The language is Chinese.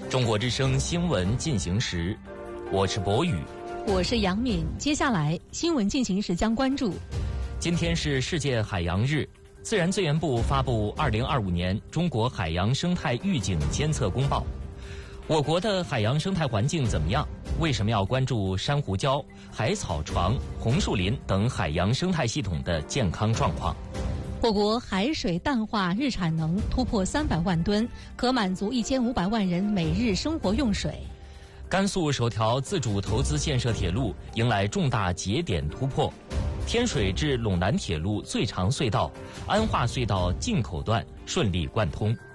中国之声新闻进行时，我是博宇， 我是杨敏。接下来新闻进行时将关注： 今天是世界海洋日，自然资源部发布2025年中国海洋生态预警监测公报。我国的海洋生态环境怎么样？为什么要关注珊瑚礁、海草床、红树林等海洋生态系统的健康状况？ 我国海水淡化日产能突破300万吨，可满足1500万人每日生活用水。 甘肃首条自主投资建设铁路迎来重大节点突破，天水至陇南铁路最长隧道安化隧道进口段顺利贯通。